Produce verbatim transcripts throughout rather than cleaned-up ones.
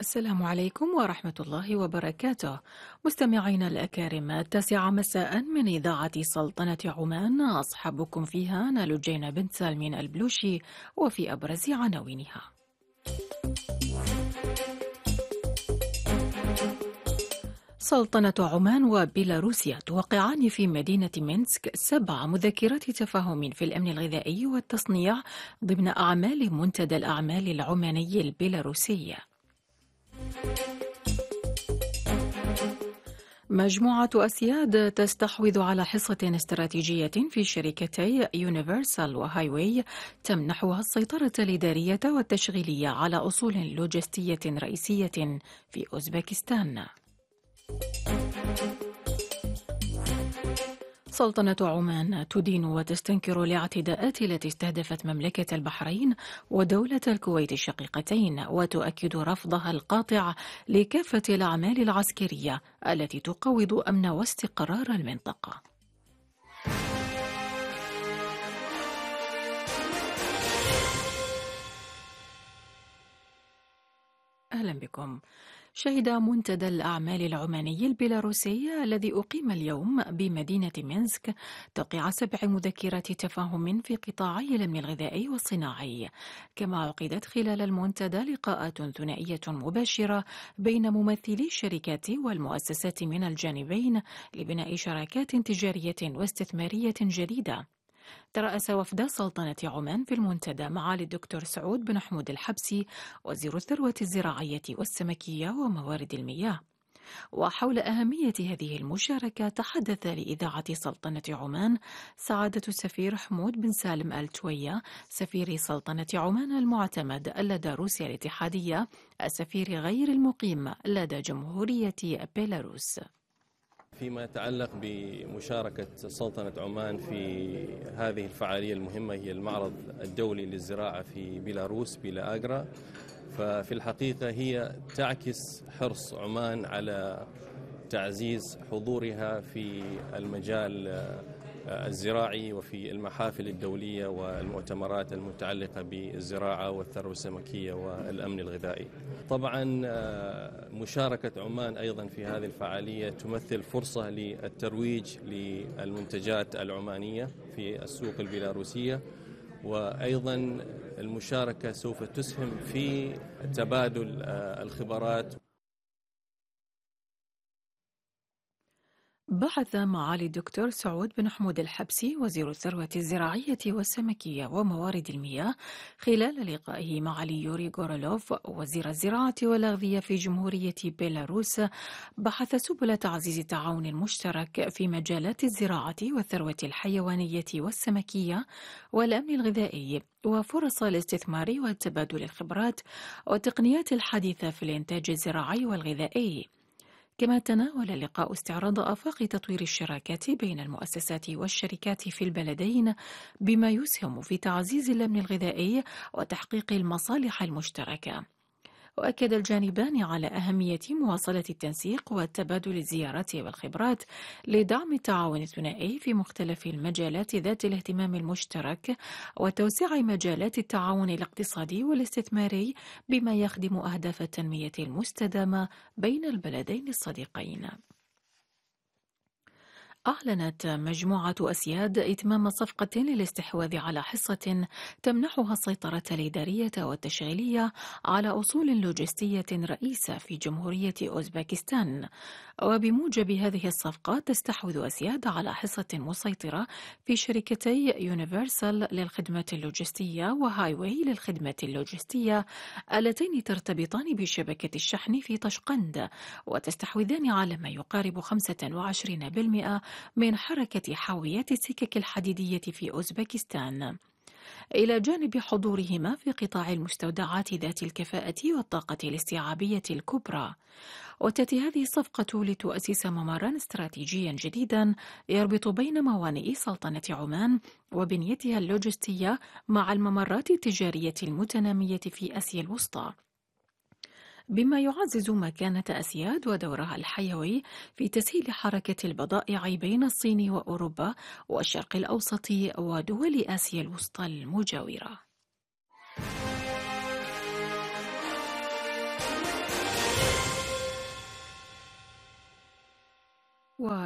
السلام عليكم ورحمة الله وبركاته. مستمعينا الأكارم، التاسعة مساء من إذاعة سلطنة عمان، أصحابكم فيها نال الجين بنت سالمين البلوشي. وفي أبرز عناوينها: سلطنة عمان وبيلاروسيا توقعان في مدينة مينسك سبع مذكرات تفاهم في الأمن الغذائي والتصنيع ضمن أعمال منتدى الأعمال العماني البيلاروسي. مجموعة أسياد تستحوذ على حصة استراتيجية في شركتي يونيفرسال وهايواي تمنحها السيطرة الإدارية والتشغيلية على أصول لوجستية رئيسية في أوزبكستان. سلطنة عمان تدين وتستنكر الاعتداءات التي استهدفت مملكة البحرين ودولة الكويت الشقيقتين، وتؤكد رفضها القاطع لكافة الأعمال العسكرية التي تقوض أمن واستقرار المنطقة. أهلا بكم. شهد منتدى الأعمال العماني البيلاروسي الذي أقيم اليوم بمدينة مينسك توقيع سبع مذكرات تفاهم في قطاعي الأمن الغذائي والصناعي. كما عقدت خلال المنتدى لقاءات ثنائية مباشرة بين ممثلي الشركات والمؤسسات من الجانبين لبناء شراكات تجارية واستثمارية جديدة. ترأس وفد سلطنة عمان في المنتدى معالي الدكتور سعود بن حمود الحبسي وزير الثروة الزراعية والسمكية وموارد المياه. وحول أهمية هذه المشاركة تحدث لإذاعة سلطنة عمان سعادة السفير حمود بن سالم آل توية سفير سلطنة عمان المعتمد لدى روسيا الاتحادية، السفير غير المقيم لدى جمهورية بيلاروس. فيما يتعلق بمشاركة سلطنة عمان في هذه الفعالية المهمة، هي المعرض الدولي للزراعة في بيلاروس بيلا أجرا، ففي الحقيقة هي تعكس حرص عمان على تعزيز حضورها في المجال الزراعي وفي المحافل الدولية والمؤتمرات المتعلقة بالزراعة والثروة السمكية والأمن الغذائي. طبعا مشاركة عمان أيضا في هذه الفعالية تمثل فرصة للترويج للمنتجات العمانية في السوق البيلاروسية، وأيضا المشاركة سوف تسهم في تبادل الخبرات. بحث معالي الدكتور سعود بن حمود الحبسي وزير الثروة الزراعية والسمكية وموارد المياه خلال لقائه مع يوري غورولوف وزير الزراعة والأغذية في جمهورية بيلاروس، بحث سبل تعزيز التعاون المشترك في مجالات الزراعة والثروة الحيوانية والسمكية والأمن الغذائي، وفرص الاستثمار وتبادل الخبرات والتقنيات الحديثة في الإنتاج الزراعي والغذائي. كما تناول اللقاء استعراض آفاق تطوير الشراكات بين المؤسسات والشركات في البلدين بما يسهم في تعزيز الأمن الغذائي وتحقيق المصالح المشتركة. وأكد الجانبان على أهمية مواصلة التنسيق وتبادل الزيارات والخبرات لدعم التعاون الثنائي في مختلف المجالات ذات الاهتمام المشترك وتوسيع مجالات التعاون الاقتصادي والاستثماري بما يخدم أهداف التنمية المستدامة بين البلدين الصديقين. أعلنت مجموعة أسياد إتمام صفقة للاستحواذ على حصة تمنحها السيطرة الإدارية والتشغيلية على أصول لوجستية رئيسة في جمهورية أوزبكستان. وبموجب هذه الصفقة تستحوذ أسياد على حصة مسيطرة في شركتي يونيفرسال للخدمات اللوجستية وهايواي للخدمات اللوجستية، اللتين ترتبطان بشبكة الشحن في طشقند، وتستحوذان على ما يقارب خمسة وعشرين بالمئة من حركة حاويات السكك الحديدية في أوزبكستان، إلى جانب حضورهما في قطاع المستودعات ذات الكفاءة والطاقة الاستيعابية الكبرى. وتأتي هذه الصفقة لتؤسس ممرا استراتيجيا جديدا يربط بين موانئ سلطنة عمان وبنيتها اللوجستية مع الممرات التجارية المتنامية في آسيا الوسطى، بما يعزز مكانة أسياد ودورها الحيوي في تسهيل حركة البضائع بين الصين وأوروبا والشرق الأوسط ودول آسيا الوسطى المجاورة.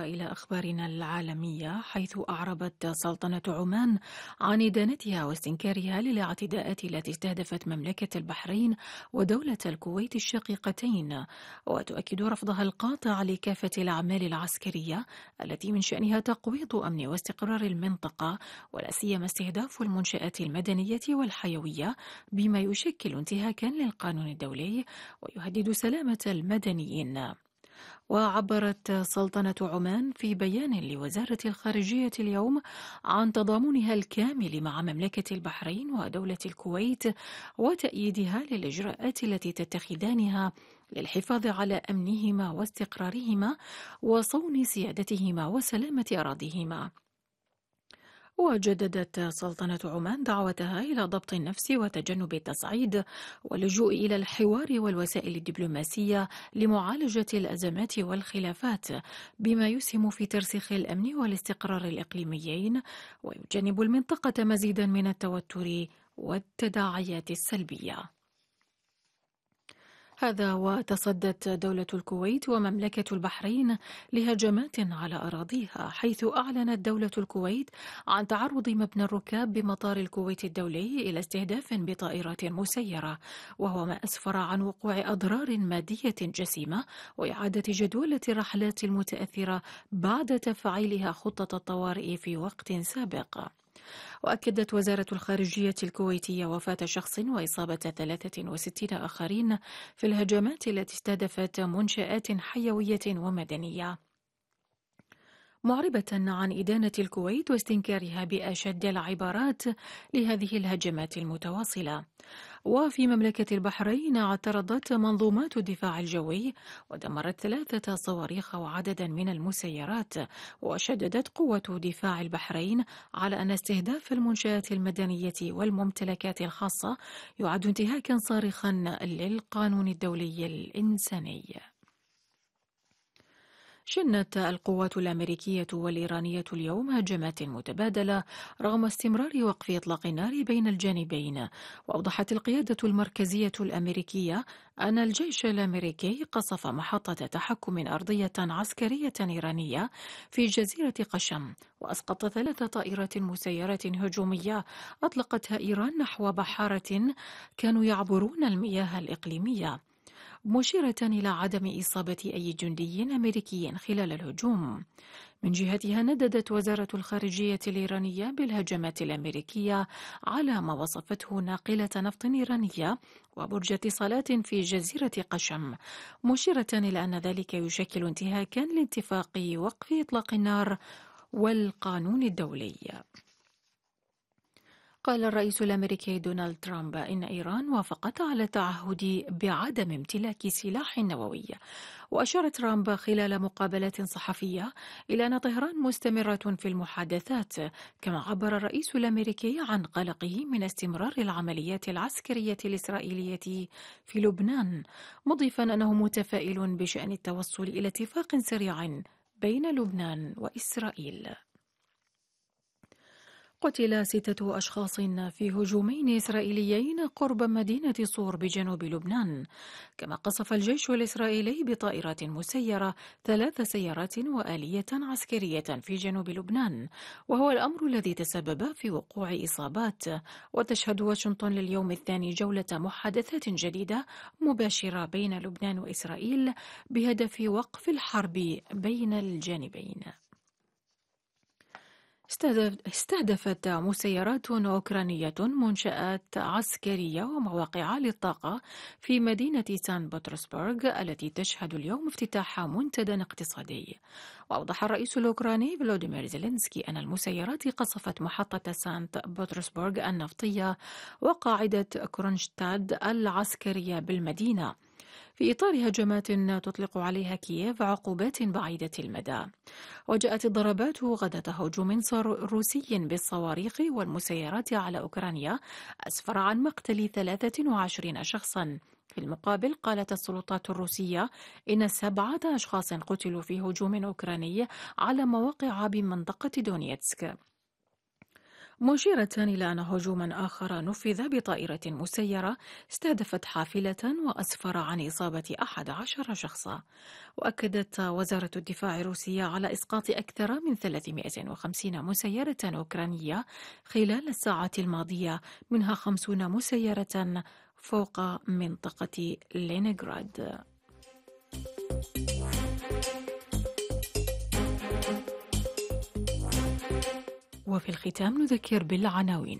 وإلى أخبارنا العالمية، حيث أعربت سلطنة عمان عن إدانتها واستنكارها للاعتداءات التي استهدفت مملكة البحرين ودولة الكويت الشقيقتين، وتؤكد رفضها القاطع لكافة الأعمال العسكرية التي من شأنها تقويض أمن واستقرار المنطقة، ولا سيما استهداف المنشآت المدنية والحيوية، بما يشكل انتهاكا للقانون الدولي ويهدد سلامة المدنيين. وعبرت سلطنة عمان في بيان لوزارة الخارجية اليوم عن تضامنها الكامل مع مملكة البحرين ودولة الكويت وتأييدها للإجراءات التي تتخذانها للحفاظ على أمنهما واستقرارهما وصون سيادتهما وسلامة أراضيهما. وجددت سلطنة عمان دعوتها إلى ضبط النفس وتجنب التصعيد واللجوء إلى الحوار والوسائل الدبلوماسية لمعالجة الأزمات والخلافات، بما يسهم في ترسيخ الأمن والاستقرار الإقليميين ويجنب المنطقة مزيدا من التوتر والتداعيات السلبية. هذا وتصدت دولة الكويت ومملكة البحرين لهجمات على أراضيها، حيث أعلنت دولة الكويت عن تعرض مبنى الركاب بمطار الكويت الدولي إلى استهداف بطائرات مسيرة، وهو ما أسفر عن وقوع أضرار مادية جسيمة وإعادة جدولة الرحلات المتأثرة بعد تفعيلها خطة الطوارئ في وقت سابق. وأكدت وزارة الخارجية الكويتية وفاة شخص وإصابة ثلاثة وستين آخرين في الهجمات التي استهدفت منشآت حيوية ومدنية، معربة عن إدانة الكويت واستنكارها بأشد العبارات لهذه الهجمات المتواصلة. وفي مملكة البحرين اعترضت منظومات الدفاع الجوي ودمرت ثلاثة صواريخ وعددا من المسيرات، وشددت قوة دفاع البحرين على أن استهداف المنشآت المدنية والممتلكات الخاصة يعد انتهاكا صارخا للقانون الدولي الإنساني. شنت القوات الأمريكية والإيرانية اليوم هجمات متبادلة رغم استمرار وقف إطلاق النار بين الجانبين، وأوضحت القيادة المركزية الأمريكية أن الجيش الأمريكي قصف محطة تحكم أرضية عسكرية إيرانية في جزيرة قشم، وأسقط ثلاث طائرات مسيرات هجومية أطلقتها إيران نحو بحارة كانوا يعبرون المياه الإقليمية، مشيرة إلى عدم إصابة أي جندي أمريكي خلال الهجوم. من جهتها نددت وزارة الخارجية الإيرانية بالهجمات الأمريكية على ما وصفته ناقلة نفط إيرانية وبرج اتصالات في جزيرة قشم، مشيرة إلى أن ذلك يشكل انتهاكا لاتفاق وقف إطلاق النار والقانون الدولي. قال الرئيس الأمريكي دونالد ترامب إن إيران وافقت على التعهد بعدم امتلاك سلاح نووي، وأشار ترامب خلال مقابلة صحفية إلى أن طهران مستمرة في المحادثات، كما عبر الرئيس الأمريكي عن قلقه من استمرار العمليات العسكرية الإسرائيلية في لبنان، مضيفا أنه متفائل بشأن التوصل إلى اتفاق سريع بين لبنان وإسرائيل. قتل ستة أشخاص في هجومين إسرائيليين قرب مدينة صور بجنوب لبنان، كما قصف الجيش الإسرائيلي بطائرات مسيرة ثلاث سيارات وآلية عسكرية في جنوب لبنان، وهو الأمر الذي تسبب في وقوع إصابات. وتشهد واشنطن لليوم الثاني جولة محادثات جديدة مباشرة بين لبنان وإسرائيل بهدف وقف الحرب بين الجانبين. استهدفت مسيرات أوكرانية منشآت عسكرية ومواقع للطاقة في مدينة سان بطرسبرغ التي تشهد اليوم افتتاح منتدى اقتصادي. وأوضح الرئيس الأوكراني فلوديمير زيلينسكي أن المسيرات قصفت محطة سانت بطرسبرغ النفطية وقاعدة كرونشتاد العسكرية بالمدينة، في إطار هجمات تطلق عليها كييف عقوبات بعيدة المدى. وجاءت الضربات غداة هجوم روسي بالصواريخ والمسيرات على أوكرانيا أسفر عن مقتل ثلاثة وعشرين شخصا. في المقابل قالت السلطات الروسية إن سبعة أشخاص قتلوا في هجوم أوكراني على مواقع بمنطقة دونيتسك. مشيرة إلى أن هجوما آخر نفذ بطائرة مسيرة استهدفت حافلة وأسفر عن إصابة أحد عشر شخصا. وأكدت وزارة الدفاع الروسية على إسقاط أكثر من ثلاثمائة وخمسين مسيرة أوكرانية خلال الساعات الماضية، منها خمسون مسيرة فوق منطقة لينينغراد. وفي الختام نذكر بالعناوين.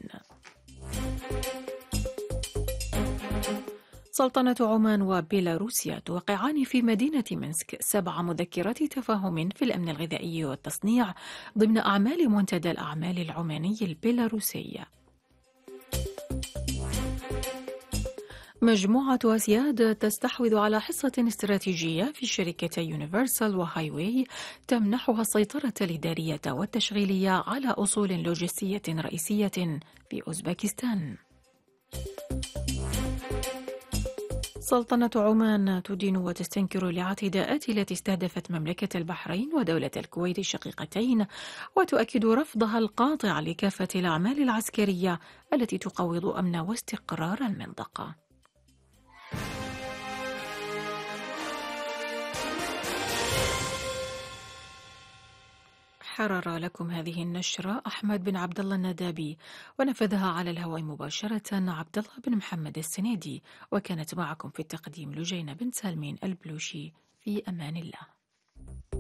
سلطنة عمان وبيلاروسيا توقعان في مدينة منسك سبع مذكرات تفاهم في الأمن الغذائي والتصنيع ضمن أعمال منتدى الأعمال العماني البيلاروسي. مجموعة أسياد تستحوذ على حصة استراتيجية في شركتي يونيفرسال وهايواي تمنحها السيطرة الإدارية والتشغيلية على أصول لوجستية رئيسية في أوزبكستان. سلطنة عمان تدين وتستنكر الاعتداءات التي استهدفت مملكة البحرين ودولة الكويت الشقيقتين، وتؤكد رفضها القاطع لكافة الأعمال العسكرية التي تقوض أمن واستقرار المنطقة. حرر لكم هذه النشرة أحمد بن عبد الله الندابي، ونفذها على الهواء مباشرة عبد الله بن محمد السنيدي، وكانت معكم في التقديم لجينة بن سالمين البلوشي. في أمان الله.